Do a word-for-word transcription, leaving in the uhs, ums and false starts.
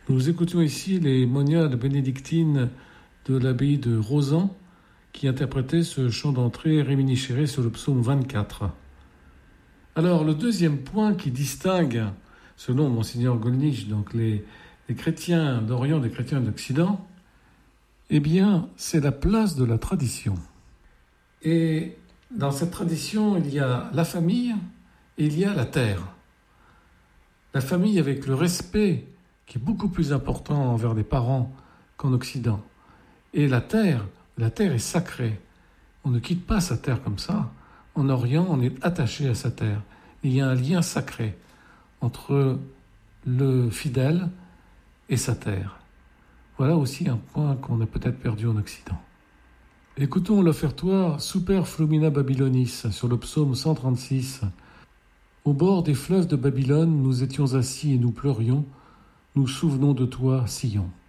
Nous écoutions ici les moniales bénédictines de l'abbaye de Rozan qui interprétaient ce chant d'entrée réminiscéré sur le psaume vingt-quatre. Alors, le deuxième point qui distingue, selon Monseigneur Gollnisch, donc les, les chrétiens d'Orient des chrétiens d'Occident, eh bien, c'est la place de la tradition. Et dans cette tradition, il y a la famille et il y a la terre. La famille avec le respect qui est beaucoup plus important envers les parents qu'en Occident. Et la terre, la terre est sacrée. On ne quitte pas sa terre comme ça. En Orient, on est attaché à sa terre. Il y a un lien sacré entre le fidèle et sa terre. Voilà aussi un point qu'on a peut-être perdu en Occident. Écoutons l'offertoire Super Flumina Babylonis sur le psaume cent trente-six. Au bord des fleuves de Babylone, nous étions assis et nous pleurions. Nous souvenons de toi, Sion.